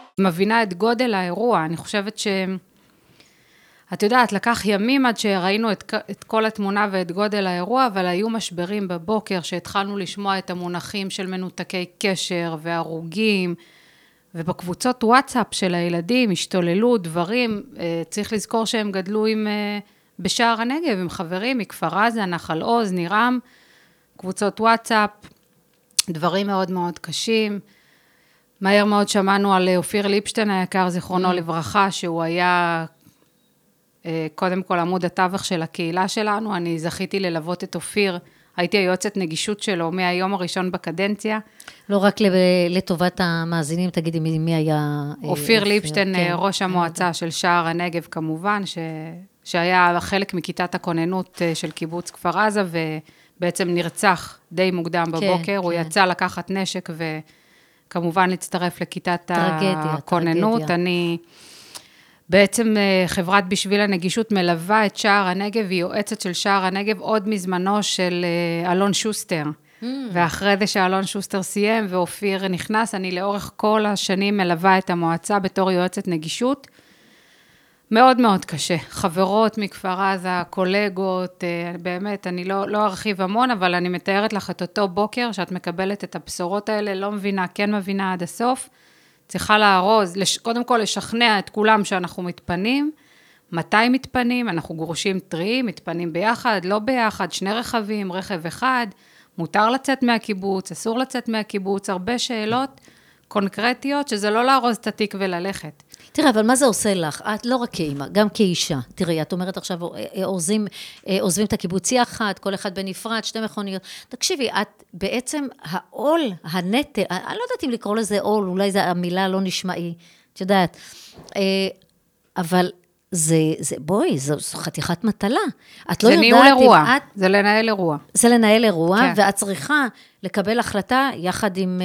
מבינה את גודל האירוע, אני חושבת את יודעת, לקח ימים עד שראינו את כל התמונה ואת גודל האירוע, אבל היו משברים בבוקר שהתחלנו לשמוע את המונחים של מנותקי קשר והרוגים, ובקבוצות וואטסאפ של הילדים השתוללו דברים, צריך לזכור שהם גדלו בשער הנגב, עם חברים מכפר עזה, נחל עוז, נירם, קבוצות וואטסאפ, דברים מאוד מאוד קשים. מהר מאוד שמענו על אופיר ליפשטיין היקר, זיכרונו לברכה, שהוא היה קודם כל עמוד התווך של הקהילה שלנו. אני זכיתי ללוות את אופיר, הייתי היועצת נגישות שלו מהיום הראשון בקדנציה. לא רק לטובת המאזינים, תגידי מי היה... אופיר ליפשטיין, כן, ראש המועצה של שער הנגב כמובן, שהיה חלק מכיתת הכוננות של קיבוץ כפר עזה, ובעצם נרצח די מוקדם בבוקר, כן, הוא כן. יצא לקחת נשק וכמובן להצטרף לכיתת הכוננות. אני בעצם חברת בשביל הנגישות מלווה את שער הנגב, היא יועצת של שער הנגב עוד מזמנו של אלון שוסטר. ואחרי זה שאלון שוסטר סיים ואופיר נכנס, אני לאורך כל השנים מלווה את המועצה בתור יועצת נגישות. מאוד מאוד קשה. חברות מכפר עזה, קולגות, באמת, אני לא ארחיב המון, אבל אני מתארת לך את אותו בוקר שאת מקבלת את הבשורות האלה, לא מבינה, כן מבינה עד הסוף. צריכה להרוז, קודם כל לשכנע את כולם שאנחנו מתפנים, מתי מתפנים, אנחנו גרושים טריים, מתפנים ביחד, לא ביחד, שני רכבים, רכב אחד, מותר לצאת מהקיבוץ, אסור לצאת מהקיבוץ, הרבה שאלות קונקרטיות, שזה לא להרוז את התיק וללכת. תראה, אבל מה זה עושה לך? את לא רק כאימא, גם כאישה. תראי, את אומרת עכשיו, עוזבים את הקיבוץ יחד, כל אחד בנפרד, שתי מכוניות. תקשיבי, את בעצם העול, הנטל, אני לא יודעת אם לקרוא לזה עול, אולי זו המילה לא נשמעי, את יודעת. אבל בואי, זו חתיכת מטלה. את לא יודעת... זה ניהול אירוע, זה לנהל אירוע. זה לנהל אירוע, ואת צריכה לקבל החלטה יחד עם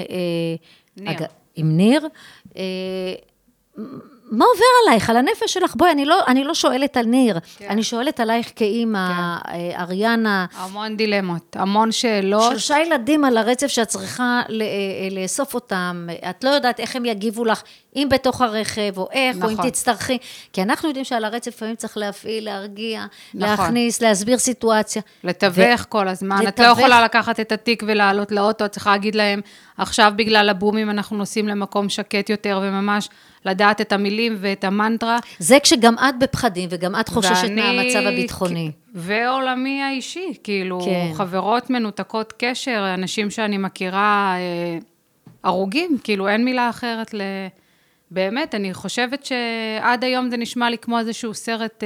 ניר, מה עובר עלייך, על הנפש שלך? בואי, אני לא שואלת על ניר, אני שואלת עלייך כאימא, אריאנה. המון דילמות, המון שאלות. 3 ילדים על הרצף שאת צריכה לאסוף אותם, את לא יודעת איך הם יגיבו לך, אם בתוך הרכב, או איך, או אם תצטרכי, כי אנחנו יודעים שעל הרצף לפעמים צריך להפעיל, להרגיע, להכניס, להסביר סיטואציה. לתווך כל הזמן, את לא יכולה לקחת את התיק ולעלות לאוטו, את צריכה להגיד להם, עכשיו בגלל הבומים אנחנו נוסעים למקום שקט יותר, וממש לדעת את המילים ואת המנטרה. זה כשגם את בפחדים, וגם את חוששת מהמצב הביטחוני. ועולמי האישי, כאילו, חברות מנותקות קשר, אנשים שאני מכירה, הרוגים, כאילו, אין מילה אחרת באמת, אני חושבת שעד היום זה נשמע לי כמו איזשהו סרט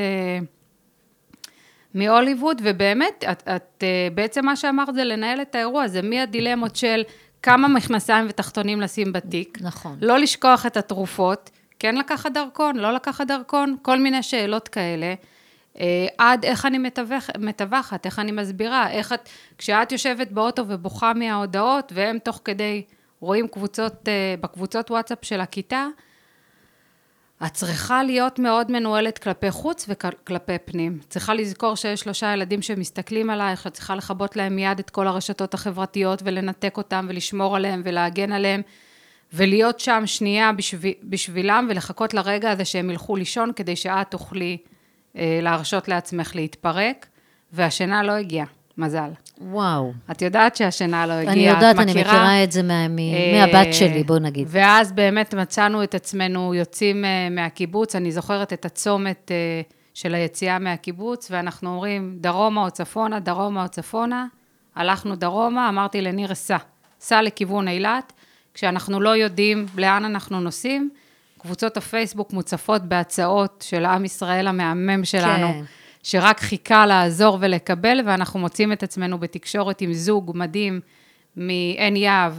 מהוליווד, ובאמת, את בעצם מה שאמרת זה לנהל את האירוע, זה מהדילמות של כמה מכנסיים ותחתונים לשים בתיק, נכון. לא לשכוח את התרופות, כן לקחת דרכון, לא לקחת דרכון, כל מיני שאלות כאלה, עד איך אני מתווכת, איך אני מסבירה, כשאת יושבת באוטו ובוכה מההודעות, והם תוך כדי רואים בקבוצות וואטסאפ של הכיתה, את צריכה להיות מאוד מנוהלת כלפי חוץ וכלפי פנים. צריכה לזכור שיש 3 ילדים שמסתכלים עלייך, את צריכה לחבות להם מיד את כל הרשתות החברתיות, ולנתק אותם ולשמור עליהם ולהגן עליהם, ולהיות שם שנייה בשבילם, ולחכות לרגע הזה שהם ילכו לישון, כדי שאת תוכלי להרשות לעצמך להתפרק, והשינה לא הגיעה, מזל. וואו. את יודעת שהשינה לא הגיעה, אני יודעת, אני מכירה את זה מהבת שלי, בוא נגיד. ואז באמת מצאנו את עצמנו יוצאים מהקיבוץ, אני זוכרת את הצומת של היציאה מהקיבוץ, ואנחנו אומרים דרומה או צפונה, דרומה או צפונה, הלכנו דרומה, אמרתי לניר, סע לכיוון אילת, כשאנחנו לא יודעים לאן אנחנו נוסעים, קבוצות הפייסבוק מוצפות בהצעות של עם ישראל המהמם שלנו, כן. שרק חיכה לעזור ולקבל, ואנחנו מוצאים את עצמנו בתקשורת עם זוג מדהים מעין יהב,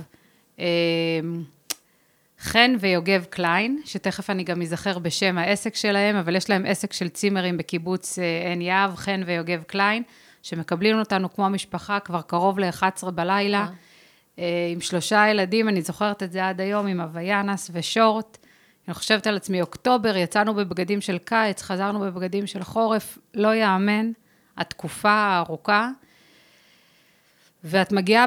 חן ויוגב קליין, שתכף אני גם אזכר בשם העסק שלהם, אבל יש להם עסק של צימרים בקיבוץ עין יהב, חן ויוגב קליין, שמקבלים אותנו כמו משפחה כבר קרוב ל-11 בלילה, עם 3 ילדים, אני זוכרת את זה עד היום, עם אביינס ושורט, אני חושבת על עצמי, אוקטובר, יצאנו בבגדים של קיץ, חזרנו בבגדים של חורף, לא יאמן, התקופה הארוכה, ואת מגיעה